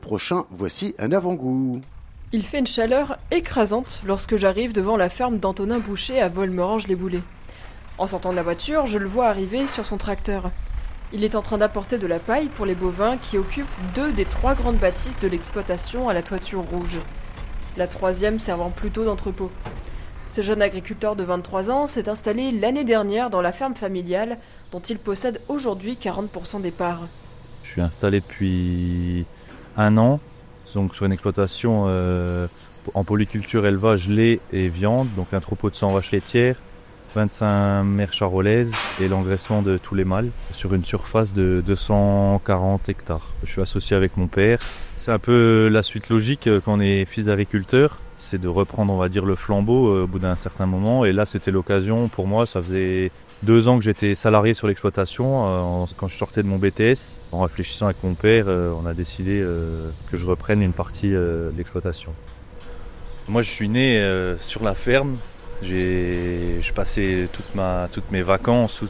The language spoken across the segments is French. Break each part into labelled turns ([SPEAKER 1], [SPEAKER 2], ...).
[SPEAKER 1] prochain, voici un avant-goût.
[SPEAKER 2] Il fait une chaleur écrasante lorsque j'arrive devant la ferme d'Antonin Boucher à Volmerange-les-Boulets. En sortant de la voiture, je le vois arriver sur son tracteur. Il est en train d'apporter de la paille pour les bovins qui occupent 2 des 3 grandes bâtisses de l'exploitation à la toiture rouge. La 3e servant plutôt d'entrepôt. Ce jeune agriculteur de 23 ans s'est installé l'année dernière dans la ferme familiale dont il possède aujourd'hui 40% des parts.
[SPEAKER 3] Je suis installé depuis 1 an, donc sur une exploitation en polyculture, élevage, lait et viande, donc un troupeau de 100 vaches laitières, 25 mères charolaises et l'engraissement de tous les mâles sur une surface de 240 hectares. Je suis associé avec mon père. C'est un peu la suite logique quand on est fils d'agriculteur, c'est de reprendre, on va dire, le flambeau au bout d'un certain moment. Et là, c'était l'occasion pour moi. Ça faisait 2 ans que j'étais salarié sur l'exploitation. Quand je sortais de mon BTS, en réfléchissant avec mon père, on a décidé que je reprenne une partie de l'exploitation. Moi, je suis né sur la ferme. J'ai passé toutes mes vacances,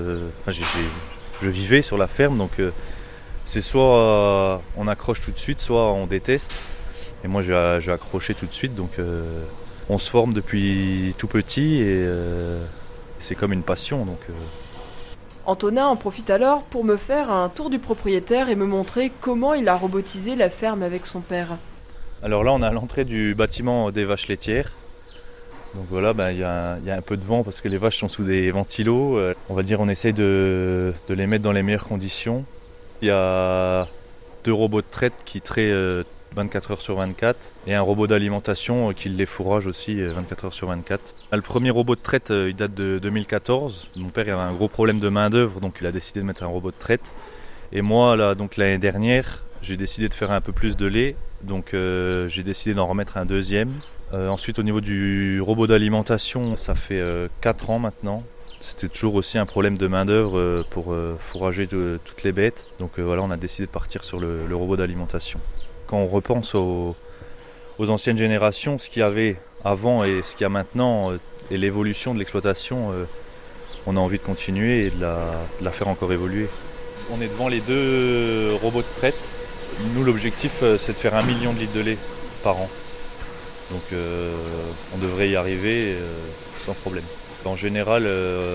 [SPEAKER 3] je vivais sur la ferme, donc c'est soit on accroche tout de suite, soit on déteste. Et moi j'ai accroché tout de suite, donc on se forme depuis tout petit et c'est comme une passion.
[SPEAKER 2] Antonin en profite alors pour me faire un tour du propriétaire et me montrer comment il a robotisé la ferme avec son père.
[SPEAKER 3] Alors là on est à l'entrée du bâtiment des vaches laitières. Donc voilà, il y a un peu de vent parce que les vaches sont sous des ventilos. On va dire on essaye de les mettre dans les meilleures conditions. Il y a 2 robots de traite qui traient 24 heures sur 24 et un robot d'alimentation qui les fourrage aussi 24 heures sur 24. Le premier robot de traite il date de 2014. Mon père avait un gros problème de main d'œuvre, donc il a décidé de mettre un robot de traite. Et moi là, donc l'année dernière, j'ai décidé de faire un peu plus de lait, donc j'ai décidé d'en remettre un deuxième. Ensuite au niveau du robot d'alimentation, ça fait 4 ans maintenant. C'était toujours aussi un problème de main d'œuvre pour fourrager toutes les bêtes. Donc voilà, on a décidé de partir sur le robot d'alimentation. Quand on repense aux anciennes générations, ce qu'il y avait avant et ce qu'il y a maintenant, et l'évolution de l'exploitation, on a envie de continuer et de la faire encore évoluer. On est devant les 2 robots de traite. Nous, l'objectif, c'est de faire 1 million de litres de lait par an. Donc on devrait y arriver sans problème. En général,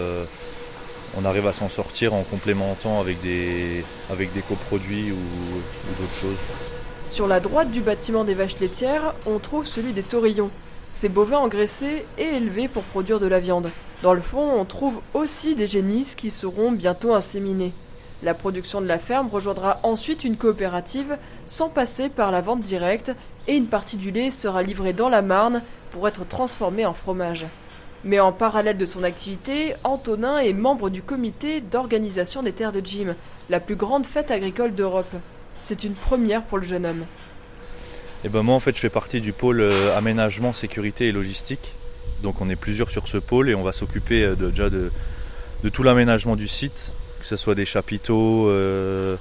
[SPEAKER 3] on arrive à s'en sortir en complémentant avec des coproduits ou d'autres choses.
[SPEAKER 2] Sur la droite du bâtiment des vaches laitières, on trouve celui des taurillons. Ces bovins engraissés et élevés pour produire de la viande. Dans le fond, on trouve aussi des génisses qui seront bientôt inséminées. La production de la ferme rejoindra ensuite une coopérative sans passer par la vente directe et une partie du lait sera livrée dans la Marne pour être transformée en fromage. Mais en parallèle de son activité, Antonin est membre du comité d'organisation des terres de Gym, la plus grande fête agricole d'Europe. C'est une première pour le jeune homme.
[SPEAKER 3] Et moi en fait je fais partie du pôle aménagement, sécurité et logistique. Donc on est plusieurs sur ce pôle et on va s'occuper déjà de tout l'aménagement du site, que ce soit des chapiteaux, que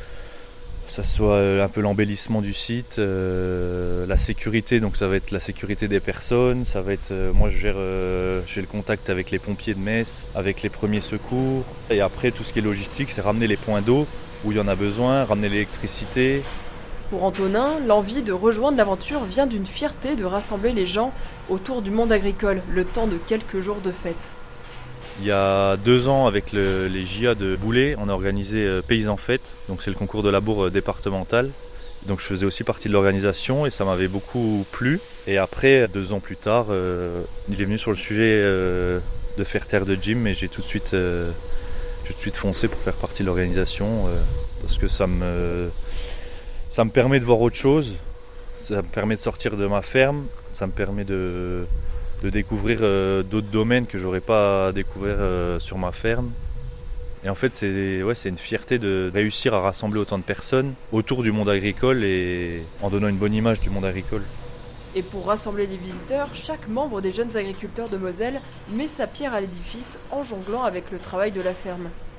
[SPEAKER 3] ce soit un peu l'embellissement du site, la sécurité, donc ça va être la sécurité des personnes, ça va être, moi j'ai le contact avec les pompiers de Metz, avec les premiers secours, et après tout ce qui est logistique, c'est ramener les points d'eau où il y en a besoin, ramener l'électricité.
[SPEAKER 2] Pour Antonin, l'envie de rejoindre l'aventure vient d'une fierté de rassembler les gens autour du monde agricole, le temps de quelques jours de fête.
[SPEAKER 3] Il y a 2 ans, avec les JA de Boulay, on a organisé Paysans Fête, donc c'est le concours de labour départemental. Donc je faisais aussi partie de l'organisation et ça m'avait beaucoup plu. Et après, 2 ans plus tard, il est venu sur le sujet de faire terre de gym et j'ai tout de suite foncé pour faire partie de l'organisation parce que ça me permet de voir autre chose, ça me permet de sortir de ma ferme, ça me permet de découvrir d'autres domaines que j'aurais pas découvert sur ma ferme. Et en fait, c'est une fierté de réussir à rassembler autant de personnes autour du monde agricole et en donnant une bonne image du monde agricole.
[SPEAKER 2] Et pour rassembler les visiteurs, chaque membre des jeunes agriculteurs de Moselle met sa pierre à l'édifice en jonglant avec le travail de la ferme.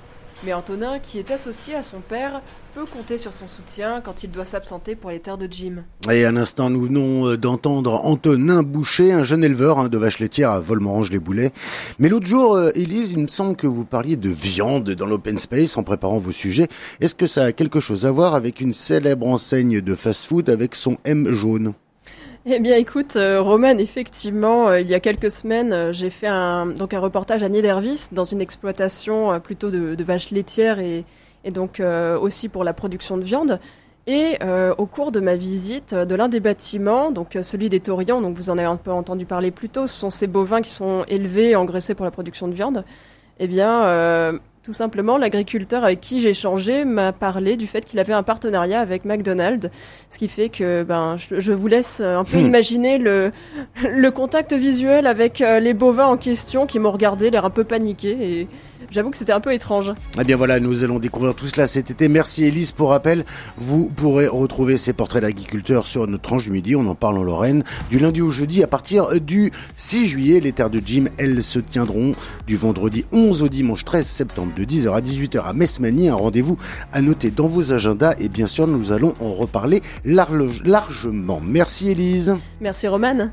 [SPEAKER 2] Mais Antonin, qui est associé à son père, peut compter sur son soutien quand il doit s'absenter pour les terres de Jim.
[SPEAKER 1] Et à l'instant, nous venons d'entendre Antonin Boucher, un jeune éleveur de vaches laitières à Volmorange-les-Boulets. Mais l'autre jour, Élise, il me semble que vous parliez de viande dans l'open space en préparant vos sujets. Est-ce que ça a quelque chose à voir avec une célèbre enseigne de fast-food avec son M jaune ?
[SPEAKER 2] Eh bien écoute, Roman, effectivement, il y a quelques semaines, j'ai fait un reportage à Niederwies dans une exploitation plutôt de vaches laitières et donc aussi pour la production de viande. Et au cours de ma visite de l'un des bâtiments, donc celui des taurillons, donc vous en avez un peu entendu parler plus tôt, ce sont ces bovins qui sont élevés et engraissés pour la production de viande. Eh bien, tout simplement, l'agriculteur avec qui j'ai échangé m'a parlé du fait qu'il avait un partenariat avec McDonald's, ce qui fait que je vous laisse un peu imaginer le contact visuel avec les bovins en question qui m'ont regardé, l'air un peu paniqué, et j'avoue que c'était un peu étrange.
[SPEAKER 1] Eh bien voilà, nous allons découvrir tout cela cet été. Merci Élise pour rappel. Vous pourrez retrouver ces portraits d'agriculteurs sur notre tranche du midi, on en parle en Lorraine, du lundi au jeudi à partir du 6 juillet. Les terres de Jim, elles se tiendront du vendredi 11 au dimanche 13 septembre de 10h à 18h à Mesmanie. Un rendez-vous à noter dans vos agendas et bien sûr nous allons en reparler largement. Merci Élise.
[SPEAKER 2] Merci Roman.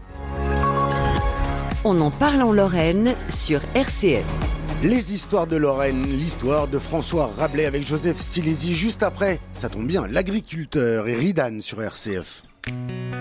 [SPEAKER 4] On en parle en Lorraine sur RCF.
[SPEAKER 1] Les histoires de Lorraine, l'histoire de François Rabelais avec Joseph Silési juste après. Ça tombe bien, l'agriculteur et Ridan sur RCF.